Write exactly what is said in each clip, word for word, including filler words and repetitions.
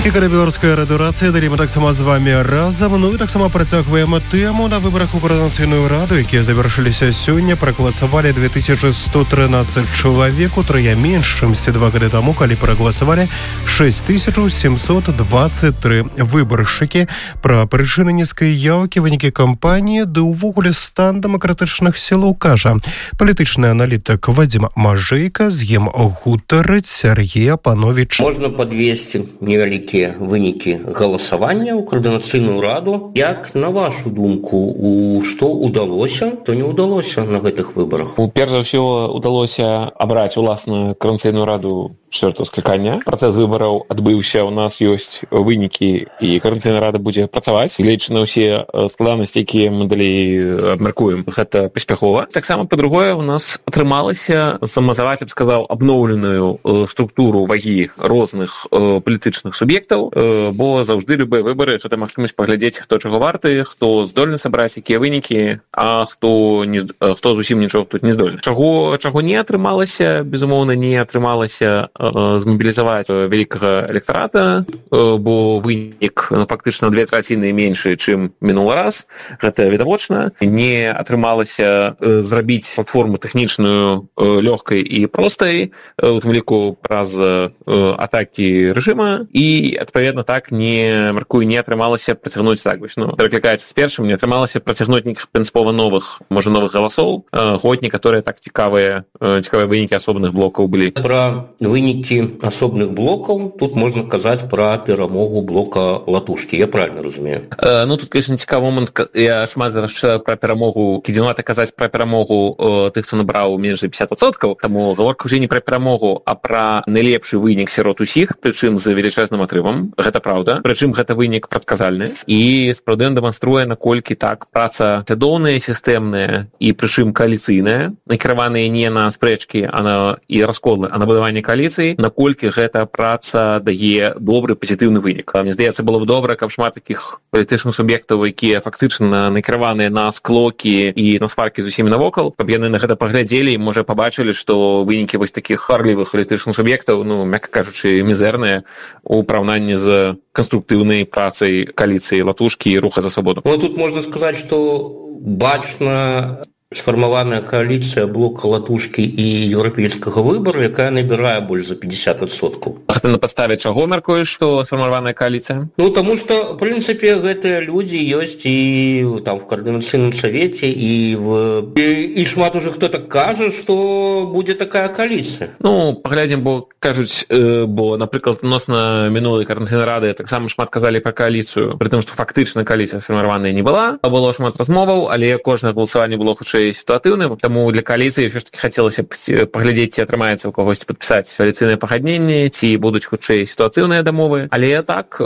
Кікара беларуская радыёрацыя, далей мы таксама з вами разам. Ну і таксама працягваем тэму. На выбарах у Координацыйную раду, якія завяршыліся сёння, прагаласавалі две тысячи сто тринадцать чалавек, утрая менш, чымсьці два гады таму, калі прагаласавалі шесть тысяч семьсот двадцать три выбаршчыкі. Пра прычыны нізкай яўкі, вынікі кампаніі, ды ўвогуле стан дэмакратычных сілаў кажа палітычны аналітык Вадзім Мажэйка, з ім гутарыць Сергей Апанович. Можна падвесці невялікія вынікі галасавання ў Координацыйную раду. Як, на вашу думку, у што ўдалося, то не ўдалося на гэтых выбарах? Перш за ўсё, удалося абраць уласную Координацыйную раду чвёртага склікання. Працэс выбараў адбыўся, у нас ёсць вынікі, і Координацыйная рада будзе працаваць, гледзячы на ўсе складанасці, якія мы далей абмяркуем. Гэта паспяхова. Таксама, па-другое, у нас атрымалася замазаваць, я б сказаў, абноўленую структуру вагі розных палітычных суб'ектаў, бо заўжды любыя выбары — гэта магчымасць паглядзець, хто чаго варты, хто здольны сабраць якія вынікі, а хто не хто зусім нічого тут не здольны. Чаго чаго не атрымалася, безумоўна, не атрымалася змабілізаваць вялікага электарата, бо вынік фактычна две траціны меншы, чым мінулы раз. Гэта відавочна. Не атрымалася зрабіць платформу тэхнічную лёгкай і простай, у тым ліку праз атакі рэжыма, і адпаведна так не маркую не атрымалася працягнуць так вось, ну, пераклікаецца з першым, не атрымалася працягнуць нейкіх прынцыпова новых, можа, новых галасоў, хоць некаторыя так цікавыя цікавыя вынікі асобных блокаў былі. Пра вынікі асобных блокаў тут можна казаць пра перамогу блока Латушкі, я правильно разумею? Э, ну тут, конечно, цікавы момант, я шмат зараз чытаю пра перамогу, кідзінувата казаць пра перамогу э, тых, хто набраў менш за пятьдесят процентов, таму гаворка ўжо не пра перамогу, а пра найлепшы вынік сярод усіх, прычым з велічэзным атрывам. Гэта праўда. Прычым гэта вынік прадказальны. І сапраўды дэманструе, наколькі так праца цядоўная, сістэмная і прычым кааліцыйная, накіраваныя не на спрэчкі, а на і расколы, а на будаванне кааліцыі, наколькі гэта праца дае добры пазітыўны вынік. Мне здаецца, было б добра, каб шмат такіх палітычных суб'ектаў, якія фактычна накіраваныя на склокі і на сваркі з усімі навокал, каб яны на гэта паглядзелі і, можа, пабачылі, што вынікі вось такіх харлівых палітычных суб'ектаў, ну, мякка кажучы, мізэрныя у параўнанні з канструктыўнай працай кааліцыі Латушкі і Руха за свабоду. Ну, тут можна сказаць, што бачна сфармаваная кааліцыя блока Латушкі і еўрапейскага выбару, якая набірае больш за пятьдесят процентов. А гэта на падставе чаго мяркуеш, што сфармаваная кааліцыя? Ну, таму што, в прынцыпе, гэтыя людзі ёсць і там в Координацыйным савеце, і в і, і шмат уже хто так кажа, што будзе такая кааліцыя. Ну, паглядзім, бо кажуць, э, бо, напрыклад, адносна мінулай Координацыйнай рады таксама шмат казалі пра кааліцыю, пры тым, што фактычна кааліцыя сфармаваная не была, а было шмат размоваў, але кожнае галасаванне было хутчэй сітуатыўным, таму для кааліцыі ўсё ж такі хацелася паглядзець, ці атрымаецца ў кагосьці падпісаць кааліцыйнае пагадненне, ці будуць хутчэй сітуацыйныя дамовы. Але так,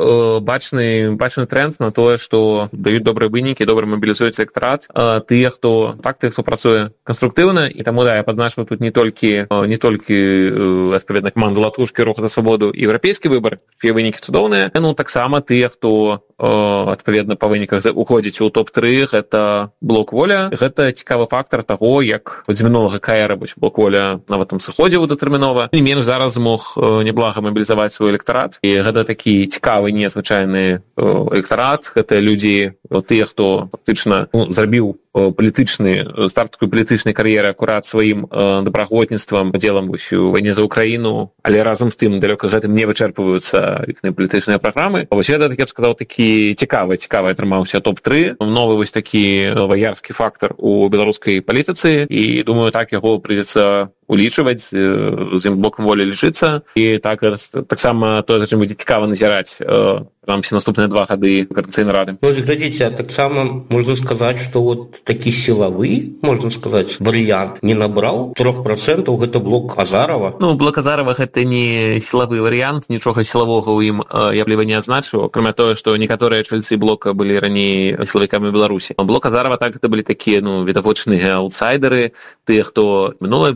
бачны бачны тренд на тое, што даюць добрыя вынікі, добра мабілізуюць электарат, тыя, хто так, тыя, хто працуе канструктыўна, і таму, да, я падзначу тут не толькі не толькі адпаведна каманду Латушкі, Руха за свабоду і еўрапейскі выбар, тыя вынікі цудоўныя, ну таксама тыя, хто адпаведна па выніках уходзіць у топ тры, гэта блок Воля. Гэта цікавы фактар таго, як з мінулага КР блок Воля нават там сыходзіў датэрмінова. Не менш зараз мог няблага мабілізаваць свой электарат. І гэта такі цікавы, незвычайны электарат. Гэта людзі, тыя, хто фактычна ну, зрабіў палітычны старт такой палітычнай кар'еры акурат сваім добраахвотніцтвам, удзелам у вайне за Украіну, але разам з тым далёка гэтым не вычэрпваюцца іхныя палітычныя праграмы. А вось гэта, так я б сказаў, такі цікавы, цікавы атрымаўся топ тры. Новы вось такі ваярскі фактар у беларускай палітыцы, і думаю, так яго прыйдзецца улічваць, з ім блокам Волі лічыцца. І так таксама тое, за чым будзе цікава назіраць прынамсі наступныя два гады Координацыйнай рады. Ну, глядзіце, таксама можна сказаць, што вот такі сілавы, можна сказаць, варыянт не набраў трох процентаў, гэта блок Азарова. Ну, блок Азарова гэта не сілавы варыянт, нічога сілавога ў ім я б не азначыў, акрамя тое, што некаторыя чальцы блока былі раней сілавікамі Беларусі. Блок Азарова так гэта былі такія, ну, відавочныя аўтсайдеры, тыя, хто мінулыя выбары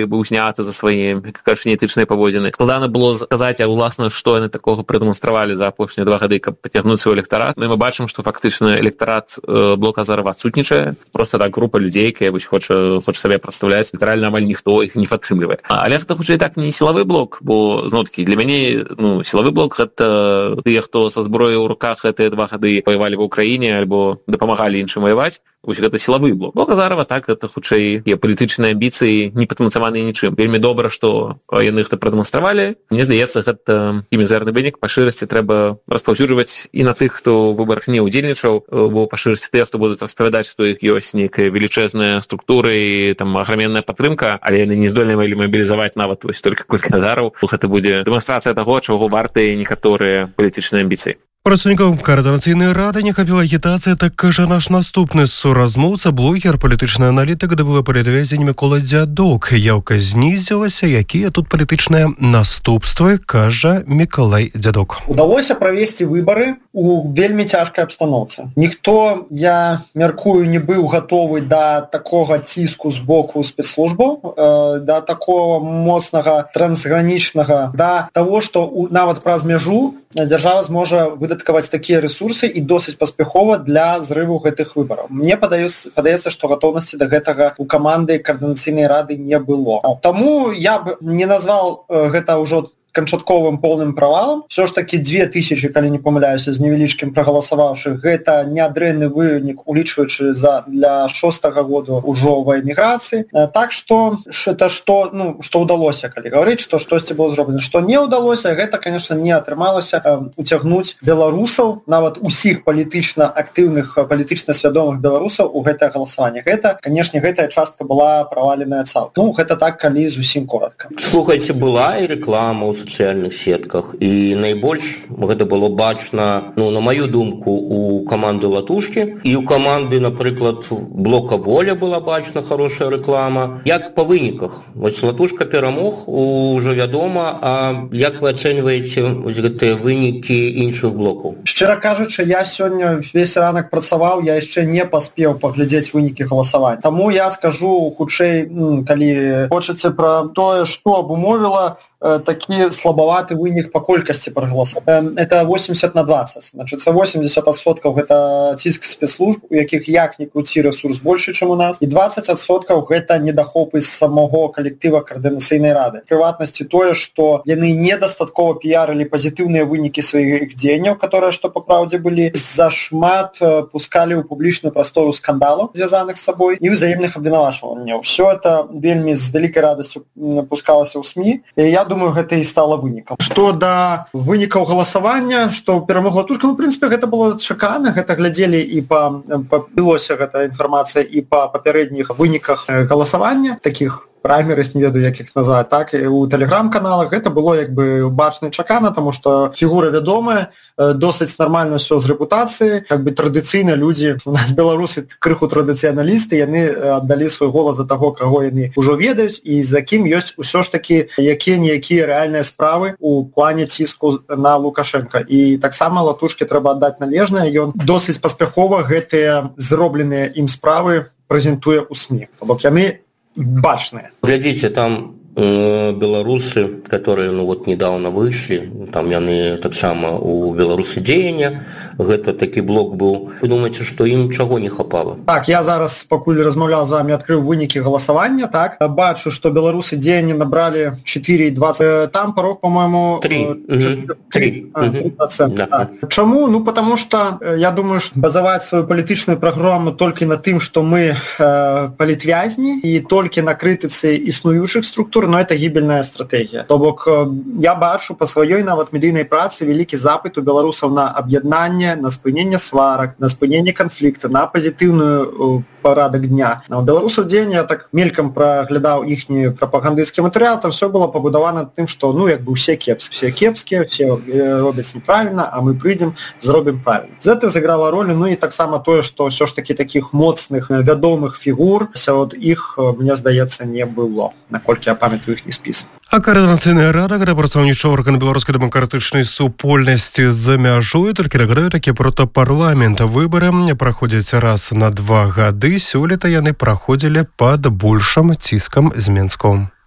выбары быў зняты за свае, як кажуць, неэтычныя паводзіны. Складана было сказаць, а уласна, што яны такога прадэманстравалі за апошнія два гады, каб пацягнуць свой электарат. Мы бачым, што фактычна электарат блока Азарова адсутнічае. Проста так група людзей, якія хоча, хоча сабе прадстаўляць, літаральна амаль ніхто іх не падтрымлівае. Але гэта хутчэй так не сілавы блок, бо зноў-такі для мяне, ну, сілавы блок гэта тыя, хто са зброяй у руках гэтыя два гады ваявалі ва ўкраіне альбо дапамагалі іншым ваяваць. Вось гэта сілавы блок. Блок Азарова так, гэта хутчэй і палітычныя амбіцыі не патэнцаваныя нічым. Вельмі добра, што яны гэта прадэманстравалі. Мне здаецца, гэта і мізэрны вынік па шырасці трэба распаўсюджваць і на тых, хто ў выбарах не ўдзельнічаў, бо па шырасці тыя, хто будуць распавядаць, што іх ёсць нейкая велічэзная структура і там аграменная падтрымка, але яны не здольны мабілізаваць нават вось толькі колькі Азараў. Гэта будзе дэманстрацыя таго, чаго вартыя некаторыя палітычныя амбіцыі. Прадстаўнікам Координацыйнай рады не хапіла агітацыя, так кажа наш наступны суразмоўца, блогер, палітычны аналітык, да было перадвезень Мікола Дзядок. Яўка знізілася, якія тут палітычныя наступствы, кажа Мікалай Дзядок. Удалося правесці выбары у вельмі цяжкай абстаноўцы. Ніхто, я мяркую, не быў гатовы да такога ціску з боку спецслужбаў, э, да такого моцнага трансгранічнага, да таго, што нават праз мяжу дзяржава зможа выдаткаваць такія рэсурсы і досыць паспяхова для зрыву гэтых выбараў. Мне падаецца, падаецца, што гатоўнасці да гэтага у каманды Координацыйнай рады не было. Таму я б не назваў гэта ўжо канчатковым полным правалам. Все ж таки две тысячи, калі не памыляюся, з невялічкім прагаласаваўшых, гэта нядрэнны вынік, улічваючы за для шостага года ўжо ва эміграцыі. Так што это што, ну, што ўдалося, калі гаварыць, што штосьці было зроблена. Што не ўдалося, гэта, конечно, не атрымалася э, уцягнуць беларусаў, нават усіх палітычна актыўных, палітычна свядомых беларусаў у гэтае галасаванне. Гэта, конечно, гэтая частка была праваленая цалкам. Ну, гэта так, калі зусім коротка. Слухайце, была і реклама ў сацыяльных сетках, і найбольш гэта было бачна, ну, на маю думку, у каманды Латушкі і у каманды, напрыклад, блока Воля была бачна хорошая реклама. Як па выніках? Вось Латушка перамог, ужо вядома, а як вы ацэньваеце вось гэтыя вынікі іншых блокаў? Шчыра кажучы, я сёння весь ранак працаваў, я яшчэ не паспеў паглядзець вынікі галасавання. Таму я скажу хутчэй, калі хочаце пра тое, што абумовіла такі слабаваты вынік па колькасці прагаласаваў. Это восемьдесят на двадцать. Значит, восемьдесят адсоткаў гэта ціск спецслужб, у якіх як ні круці рэсурс больше, чым у нас, і двадцать адсоткаў гэта недахопы з самого калектыва Координацыйнай рады. Прыватнасці тое, што яны недастаткова піярылі пазітыўныя вынікі сваіх дзеянняў, которые, што па праўдзе былі, зашмат пускалі ў публічную прастору скандалаў, звязаных з сабой, і ўзаемных абвінавачванняў. Все это вельмі з вялікай радасцю пускалася ў СМІ. І я думаю, гэта і стала вынікам. Што да вынікаў галасавання, што перамогла Латушка, ну, в прынцыпе, гэта было чакана, гэта глядзелі і па, па білося гэта інфармацыя і па папярэдніх выніках галасавання, такіх праймерыс, не ведаю, як іх назваць, так, і у тэлеграм-каналах гэта было як бы бачна чакана, таму што фігура вядомая, досыць нармальна ўсё з рэпутацыі, як бы традыцыйна людзі, у нас беларусы крыху традыцыяналісты, яны аддалі свой голас за таго, каго яны ўжо ведаюць і за кім ёсць усё ж такі якія-ніякія рэальныя справы у плане ціску на Лукашенка. І таксама Латушке трэба аддаць належнае, ён досыць паспяхова гэтыя зробленыя ім справы прэзентуе ў СМІ. То бок яны бачные. Глядите, там э, белорусы, которые, ну, вот недавно вышли, там яны таксама у беларусы дзеяння, гэта такі блок быў. Вы думаеце, што ім чаго не хапала? Так, я зараз, пакуль размаўляў з вами, адкрыў вынікі галасавання, так, бачу, што беларусы дзеяння набралі четыре двадцать, там порог, по-моему, три процента. Да. Чаму? Ну, потому что, я думаю, что базаваць свою палітычную праграму толькі на тым, што мы э, палітвязні і толькі на крытыцы існуючых структур, но это гібельная стратэгія. То бок, я бачу па сваёй нават медыйнай працы вялікі запыт у беларусаў на аб'яднанне, на спыненне сварак, на спыненне канфлікту, на пазітыўную парадак дня. У беларусаў дзень я так мелькам праглядаў іхні прапагандысцкі матэрыял, там все было пабудавана тым, што, ну, як бы усе кепскія, все кепскія, все робяць неправільна, а мы прыйдзем, зробім правільна. Гэта зайграла роль, ну і таксама тое, што ўсё ж такі такіх моцных, вядомых фігур сярод іх, мне здаецца, не было, наколькі я памятаю іхні спіс. А Координацыйная рада, гэта прадстаўнічы орган беларускай дэмакратычнай супольнасці за мяжой, толькі нагадаю, такі протапарламент. Выбары праходзяць раз на два гады. Сёлета яны праходзілі пад большым ціскам з Мінском.